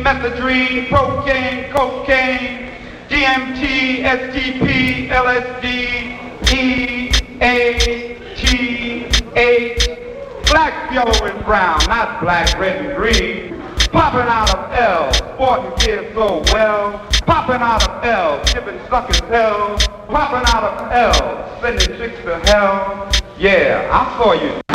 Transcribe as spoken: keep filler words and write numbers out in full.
Methadone, procaine, cocaine, D M T, S T P, L S D, E, A, T, H, black, yellow, and brown, not black, red, and green. Popping out of L, sporting kids so well. Popping out of L, giving suckers hell. Popping out of L, sending chicks to hell. Yeah, I saw you.